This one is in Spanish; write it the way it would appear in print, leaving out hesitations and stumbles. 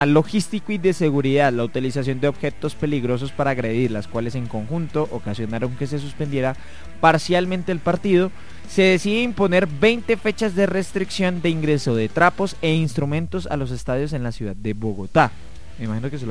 logístico y de seguridad, la utilización de objetos peligrosos para agredir, las cuales en conjunto ocasionaron que se suspendiera parcialmente el partido, se decide imponer 20 fechas de restricción de ingreso de trapos e instrumentos a los estadios en la ciudad de Bogotá. Me imagino que